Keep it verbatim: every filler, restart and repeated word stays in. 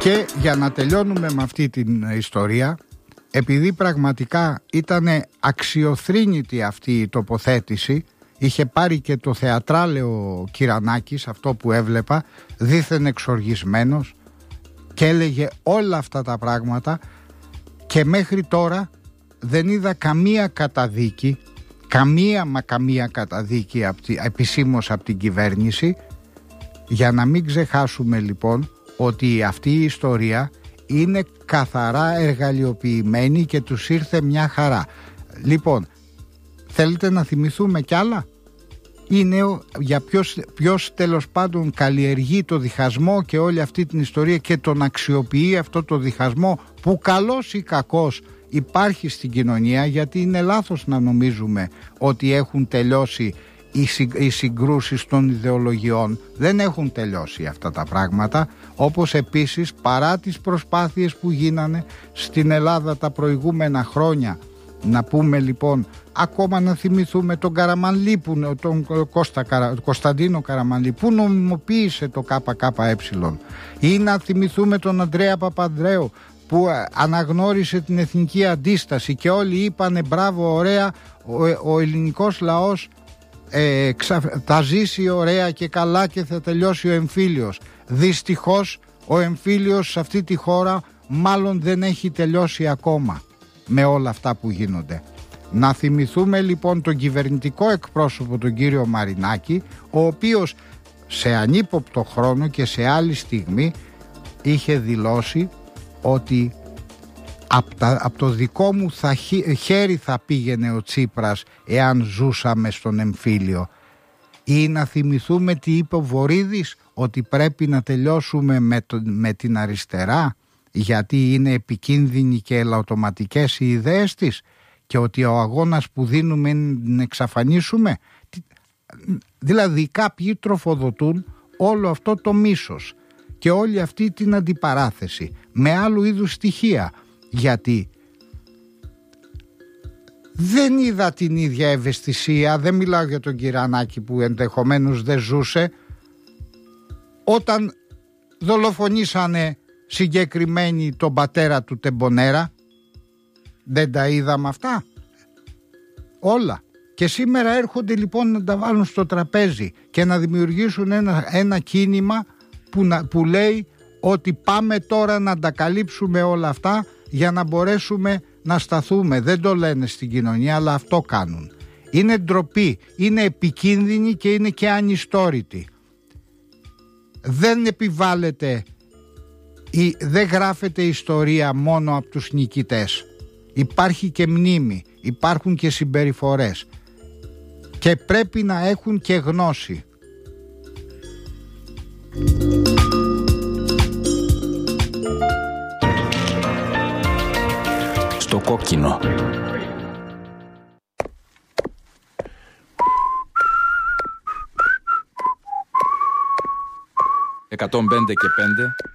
Και για να τελειώνουμε με αυτή την ιστορία, επειδή πραγματικά ήταν αξιοθρήνητη αυτή η τοποθέτηση, είχε πάρει και το θεατράλεο Κυρανάκης, αυτό που έβλεπα, δήθεν εξοργισμένος, και έλεγε όλα αυτά τα πράγματα, και μέχρι τώρα δεν είδα καμία καταδίκη, καμία μα καμία καταδίκη επισήμως από την κυβέρνηση. Για να μην ξεχάσουμε λοιπόν ότι αυτή η ιστορία είναι καθαρά εργαλειοποιημένη και τους ήρθε μια χαρά. Λοιπόν, θέλετε να θυμηθούμε κι άλλα? Είναι για ποιος, ποιος τέλος πάντων καλλιεργεί το διχασμό και όλη αυτή την ιστορία και τον αξιοποιεί αυτό το διχασμό που καλός ή κακός υπάρχει στην κοινωνία, γιατί είναι λάθος να νομίζουμε ότι έχουν τελειώσει οι συγκρούσεις των ιδεολογιών. Δεν έχουν τελειώσει αυτά τα πράγματα, όπως επίσης παρά τις προσπάθειες που γίνανε στην Ελλάδα τα προηγούμενα χρόνια. Να πούμε λοιπόν, ακόμα να θυμηθούμε τον Καραμανλή, που, τον Κώστα, Κωνσταντίνο Καραμανλή, που νομιμοποίησε το ΚΚΕ, ή να θυμηθούμε τον Ανδρέα Παπανδρέου, που αναγνώρισε την εθνική αντίσταση και όλοι είπανε μπράβο, ωραία, ο, ο ελληνικός λαός ε, ξα, θα ζήσει ωραία και καλά και θα τελειώσει ο εμφύλιος. Δυστυχώς ο εμφύλιος σε αυτή τη χώρα μάλλον δεν έχει τελειώσει ακόμα με όλα αυτά που γίνονται. Να θυμηθούμε λοιπόν τον κυβερνητικό εκπρόσωπο, τον κύριο Μαρινάκη, ο οποίος σε ανύποπτο χρόνο και σε άλλη στιγμή είχε δηλώσει ότι από, τα, από το δικό μου θα, χέρι θα πήγαινε ο Τσίπρας εάν ζούσαμε στον εμφύλιο. Ή να θυμηθούμε τι είπε ο Βορίδης, ότι πρέπει να τελειώσουμε με, το, με την αριστερά, γιατί είναι επικίνδυνοι και ελαττωματικές οι ιδέες της, και ότι ο αγώνας που δίνουμε είναι να εξαφανίσουμε. Δηλαδή κάποιοι τροφοδοτούν όλο αυτό το μίσος και όλη αυτή την αντιπαράθεση με άλλου είδους στοιχεία, γιατί δεν είδα την ίδια ευαισθησία, δεν μιλάω για τον Κυρανάκη που ενδεχομένως δεν ζούσε, όταν δολοφονήσανε συγκεκριμένοι τον πατέρα του Τεμπονέρα. Δεν τα είδαμε αυτά όλα? Και σήμερα έρχονται λοιπόν να τα βάλουν στο τραπέζι και να δημιουργήσουν ένα, ένα κίνημα που, να, που λέει ότι πάμε τώρα να τα καλύψουμε όλα αυτά για να μπορέσουμε να σταθούμε. Δεν το λένε στην κοινωνία, αλλά αυτό κάνουν. Είναι ντροπή, είναι επικίνδυνη και είναι και ανιστόρητη. Δεν επιβάλλεται ή δεν γράφεται ιστορία μόνο από τους νικητές. Υπάρχει και μνήμη, υπάρχουν και συμπεριφορές και πρέπει να έχουν και γνώση. Στο κόκκινο. εκατόν πέντε και πέντε